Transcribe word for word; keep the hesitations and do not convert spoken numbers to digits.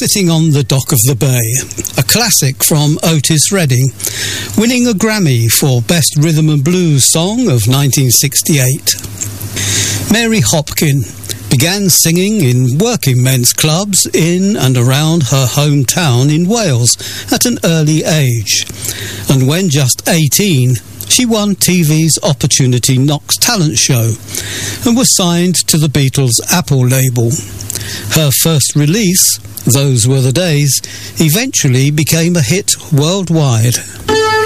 Sitting on the Dock of the Bay, a classic from Otis Redding, winning a Grammy for Best Rhythm and Blues Song of nineteen sixty-eight. Mary Hopkin began singing in working men's clubs in and around her hometown in Wales at an early age, and when just eighteen, she won T V's Opportunity Knocks talent show and was signed to the Beatles' Apple label. Her first release, Those Were the Days, eventually became a hit worldwide.